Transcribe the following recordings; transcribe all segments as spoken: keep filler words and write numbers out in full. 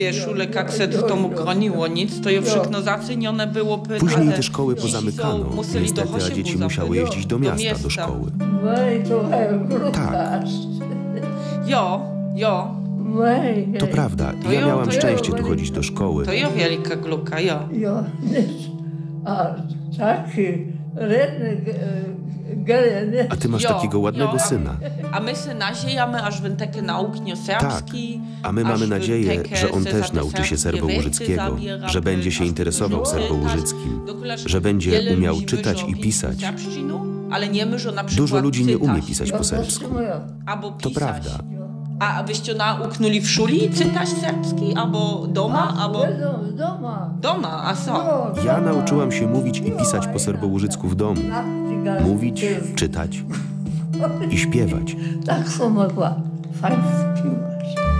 Szulek jak se w tomu groniło nic, to je wszystko zacynione było. Pyn, Później te szkoły pozamykano, niestety, a dzieci musiały jeździć do miasta, do szkoły. Tak. Jo, jo. To prawda, To ja jo, miałam to jo. szczęście tu chodzić do szkoły. To jo wielka gluka, jo. Ja, a taki redny gelen. A ty masz Jo, takiego ładnego jo, a- syna. A my se nadziejamy, aż w takie nauki serbski. A my mamy nadzieję, że on też nauczy się serbołużyckiego, że będzie się interesował serbołużyckim, że będzie umiał czytać i pisać. Ale nie my, że na przykład Dużo ludzi nie umie czytać. pisać po serbsku. Albo To pisać. prawda. A byście nauknuli w szuli czytać serbski? Albo doma? Albo Doma. doma, a co? Ja nauczyłam się mówić i pisać po serbołużycku w domu. Mówić, czytać i śpiewać. Tak samo mogła fajnie śpiewać.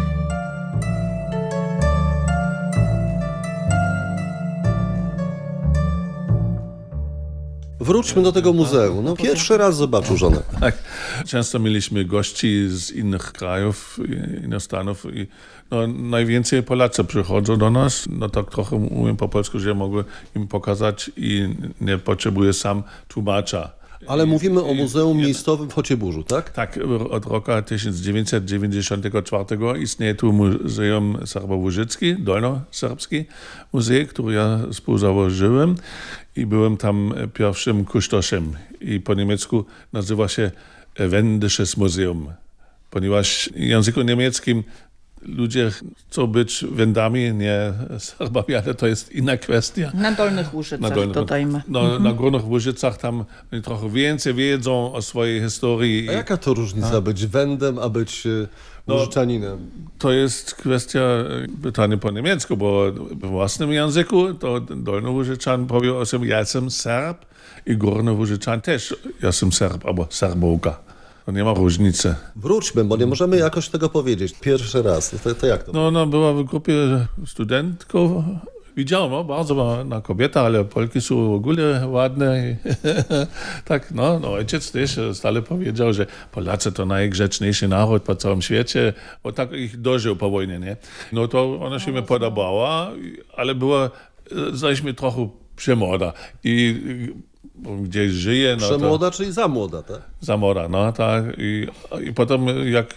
Wróćmy do tego muzeum. No, pierwszy raz zobaczył żonę. Tak. Często mieliśmy gości z innych krajów, innych stanów i no, najwięcej Polacy przychodzą do nas. No tak trochę mówię po polsku, że mogę im pokazać i nie potrzebuję sam tłumacza. Ale mówimy o Muzeum I- Miejscowym w Chocieburzu, tak? Tak, od roku tysiąc dziewięćset dziewięćdziesiątego czwartego istnieje tu Muzeum Serbołużycki, Dolnoserbski Muzeum, który ja współzałożyłem i byłem tam pierwszym kustoszem. I po niemiecku nazywa się Wendisches Museum, ponieważ w języku niemieckim ludzie chcą być Wendami, nie Serbami, ale to jest inna kwestia. Na Dolnych Łużycach, Na Dolnych- dodajmy. No, Mhm. Na Górnych Łużycach tam oni trochę więcej wiedzą o swojej historii. A jaka to różnica być Wendem, a być No, Łużyczaninem? To jest kwestia pytania po niemiecku, bo w własnym języku to Dolny Łużyczan powie o sobie, ja jestem Serb i Górny Łużyczan też, ja jestem Serb albo Serbówka. To nie ma różnicy. Wróćmy, bo nie możemy jakoś tego powiedzieć. Pierwszy raz. To, to jak to? No, ona była w grupie studentków. Widziałem, no, bardzo ładna kobieta, ale Polki są w ogóle ładne. I tak, no, no, ojciec też stale powiedział, że Polacy to najgrzeczniejszy naród po całym świecie, bo tak ich dożył po wojnie, nie? No to ona się mi podobała, ale była, znaliśmy trochę przemłoda. I gdzieś żyje, no to... Przemłoda, czyli za młoda, tak? Za młoda, no tak. I, i potem jak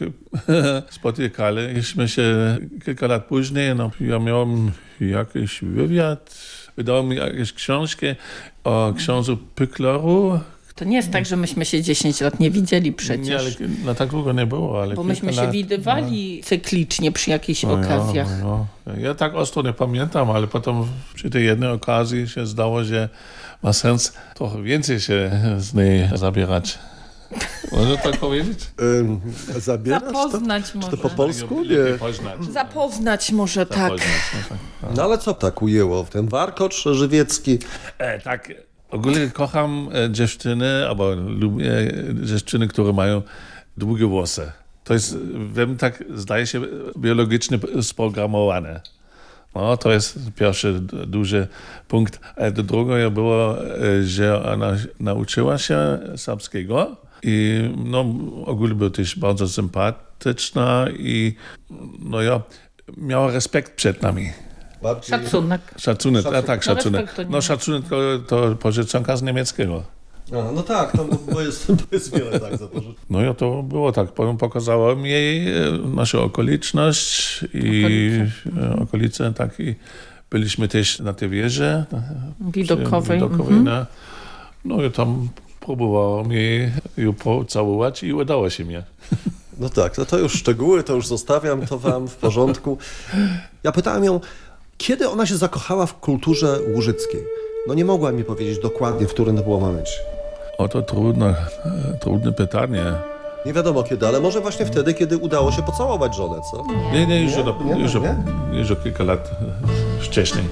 spotykaliśmy się kilka lat później, no ja miałem jakiś wywiad, wydałem mi jakąś książkę o księdzu Pykleru. To nie jest tak, że myśmy się dziesięć lat nie widzieli przecież. Nie, ale no, tak długo nie było, ale Bo myśmy kilka się lat, widywali no. cyklicznie przy jakichś no, okazjach. No, no. Ja tak ostro nie pamiętam, ale potem przy tej jednej okazji się zdało, że ma sens trochę więcej się z niej zabierać. Można tak powiedzieć? Ym, zabierasz Zapoznać to? może. Czy to po polsku? Lepiej Nie. poznać. Zapoznać może tak. Zapoznać, no tak. No. No ale co tak ujęło? Ten warkocz żywiecki. E, tak, ogólnie kocham e, dziewczyny, albo lubię dziewczyny, które mają długie włosy. To jest, wiem, tak zdaje się, biologicznie sprogramowane. No, to jest pierwszy d- duży punkt. A drugie było, e, że ona nauczyła się serbskiego i no, ogólnie była też bardzo sympatyczna i no ja, miała respekt przed nami. Bardziej... Szacunek. Szacunek, Szacunek. a tak, No, szacunek. respekt to nie No, ma. szacunek to, to pożyczonka z niemieckiego. A, no tak, to, bo, jest, bo jest wiele tak za pożycz- No ja to było tak, potem pokazałem jej e, naszą okoliczność i Okolice. e, okolice, tak i byliśmy też na tej wieży Widokowej. widokowej Mhm. na, no i tam próbowałem jej ją pocałować i udało się mnie. No tak, to, to już szczegóły, to już zostawiam to wam w porządku. Ja pytałem ją, kiedy ona się zakochała w kulturze łużyckiej? No nie mogła mi powiedzieć dokładnie, w którym to było momencie. O, to trudne, e, trudne pytanie. Nie wiadomo kiedy, ale może właśnie wtedy, kiedy udało się pocałować żonę, co? Nie, nie, już, Nie? o- Nie, już, o- nie? już o kilka lat e, wcześniej.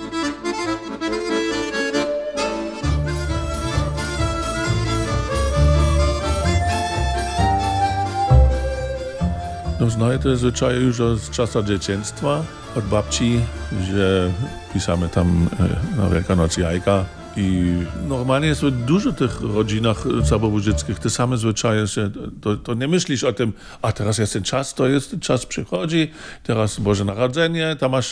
No znaję te zwyczaje już od czasu dzieciństwa, od babci, że pisamy tam e, na Wielkanoc jajka I normalnie jest w dużo tych rodzinach serbołużyckich te same zwyczaje, że to, to nie myślisz o tym, a teraz jest ten czas, to jest ten czas przychodzi, teraz Boże Narodzenie, tam masz